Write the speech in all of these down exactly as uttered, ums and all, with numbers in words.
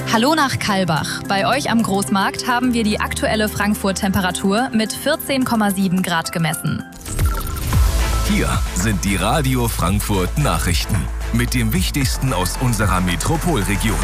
Hallo nach Kallbach. Bei euch am Großmarkt haben wir die aktuelle Frankfurt-Temperatur mit vierzehn Komma sieben Grad gemessen. Hier sind die Radio Frankfurt Nachrichten mit dem Wichtigsten aus unserer Metropolregion.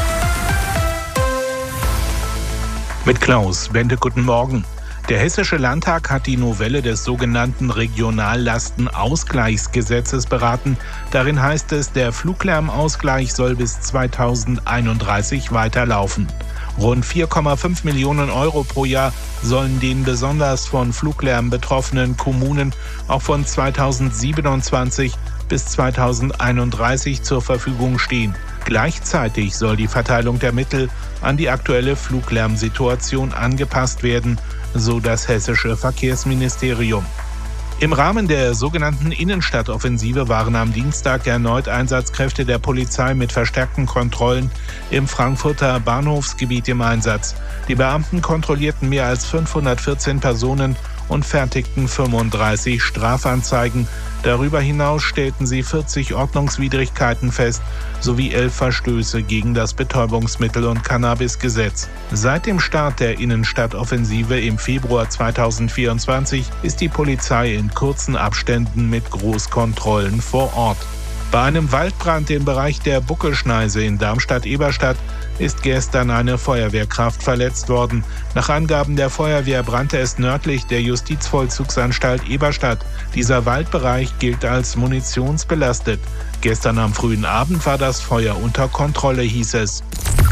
Mit Klaus Bente, guten Morgen. Der Hessische Landtag hat die Novelle des sogenannten Regionallastenausgleichsgesetzes beraten. Darin heißt es, der Fluglärmausgleich soll bis zweitausendeinunddreißig weiterlaufen. Rund vier Komma fünf Millionen Euro pro Jahr sollen den besonders von Fluglärm betroffenen Kommunen auch von zweitausendsiebenundzwanzig bis zweitausendeinunddreißig zur Verfügung stehen. Gleichzeitig soll die Verteilung der Mittel an die aktuelle Fluglärmsituation angepasst werden, so das hessische Verkehrsministerium. Im Rahmen der sogenannten Innenstadtoffensive waren am Dienstag erneut Einsatzkräfte der Polizei mit verstärkten Kontrollen im Frankfurter Bahnhofsgebiet im Einsatz. Die Beamten kontrollierten mehr als fünfhundertvierzehn Personen und fertigten fünfunddreißig Strafanzeigen. Darüber hinaus stellten sie vierzig Ordnungswidrigkeiten fest, sowie elf Verstöße gegen das Betäubungsmittel- und Cannabisgesetz. Seit dem Start der Innenstadtoffensive im Februar zweitausendvierundzwanzig ist die Polizei in kurzen Abständen mit Großkontrollen vor Ort. Bei einem Waldbrand im Bereich der Buckelschneise in Darmstadt-Eberstadt ist gestern eine Feuerwehrkraft verletzt worden. Nach Angaben der Feuerwehr brannte es nördlich der Justizvollzugsanstalt Eberstadt. Dieser Waldbereich gilt als munitionsbelastet. Gestern am frühen Abend war das Feuer unter Kontrolle, hieß es.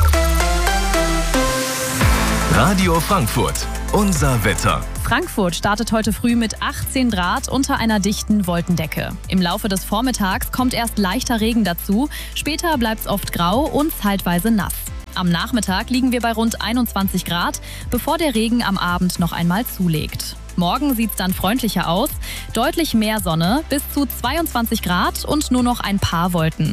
Radio Frankfurt, unser Wetter. Frankfurt startet heute früh mit achtzehn Grad unter einer dichten Wolkendecke. Im Laufe des Vormittags kommt erst leichter Regen dazu, später bleibt es oft grau und zeitweise nass. Am Nachmittag liegen wir bei rund einundzwanzig Grad, bevor der Regen am Abend noch einmal zulegt. Morgen sieht es dann freundlicher aus, deutlich mehr Sonne, bis zu zweiundzwanzig Grad und nur noch ein paar Wolken.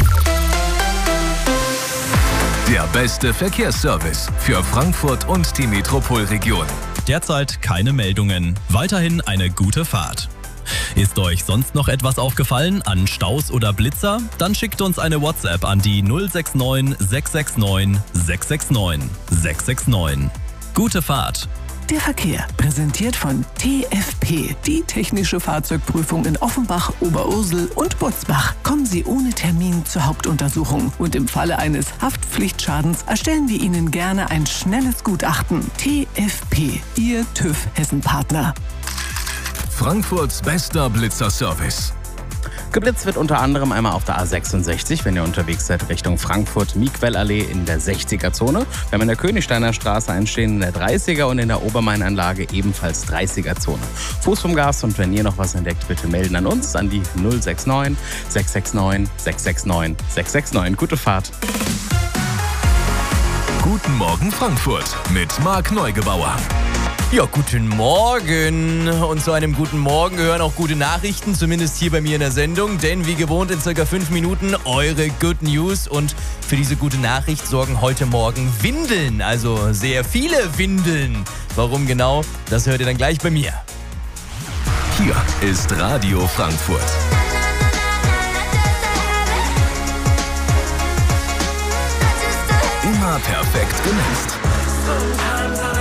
Der beste Verkehrsservice für Frankfurt und die Metropolregion. Derzeit keine Meldungen. Weiterhin eine gute Fahrt. Ist euch sonst noch etwas aufgefallen an Staus oder Blitzer? Dann schickt uns eine WhatsApp an die null sechs neun sechs sechs neun sechs sechs neun sechs sechs neun. Gute Fahrt. Der Verkehr, präsentiert von T F P, die technische Fahrzeugprüfung in Offenbach, Oberursel und Butzbach. Kommen Sie ohne Termin zur Hauptuntersuchung und im Falle eines Haftpflichtschadens erstellen wir Ihnen gerne ein schnelles Gutachten. T F P, Ihr TÜV Hessen-Partner. Frankfurts bester Blitzerservice. Geblitzt wird unter anderem einmal auf der A sechsundsechzig, wenn ihr unterwegs seid Richtung Frankfurt-Miquellallee in der sechziger-Zone. Wir haben in der Königsteiner Straße einstehen in der dreißiger und in der Obermainanlage ebenfalls dreißiger-Zone. Fuß vom Gas und wenn ihr noch was entdeckt, bitte melden an uns an die null sechs neun sechs sechs neun sechs sechs neun sechs sechs neun. Gute Fahrt. Guten Morgen Frankfurt mit Marc Neugebauer. Ja, guten Morgen. Und zu einem guten Morgen gehören auch gute Nachrichten, zumindest hier bei mir in der Sendung. Denn wie gewohnt in circa fünf Minuten eure Good News. Und für diese gute Nachricht sorgen heute Morgen Windeln. Also sehr viele Windeln. Warum genau, das hört ihr dann gleich bei mir. Hier ist Radio Frankfurt. Immer perfekt gemixt.